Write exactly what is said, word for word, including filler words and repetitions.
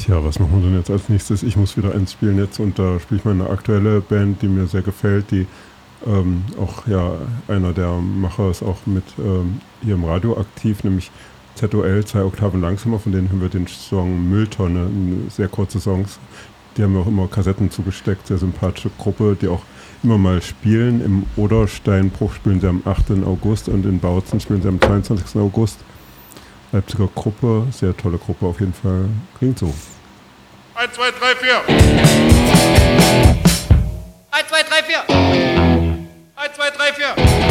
Tja, was machen wir denn jetzt als nächstes? Ich muss wieder eins spielen jetzt und da spiele ich meine aktuelle Band, die mir sehr gefällt, die ähm, auch ja einer der Macher ist auch mit ähm, hier im Radio aktiv, nämlich Z O L, zwei Oktaven langsamer, von denen hören wir den Song Mülltonne, sehr kurze Songs, die haben mir auch immer Kassetten zugesteckt, sehr sympathische Gruppe, die auch immer mal spielen. Im Odersteinbruch spielen sie am achten August und in Bautzen spielen sie am zweiundzwanzigsten August. Leipziger Gruppe, sehr tolle Gruppe auf jeden Fall. Klingt so. eins, zwei, drei, vier. eins, zwei, drei, vier. eins, zwei, drei, vier.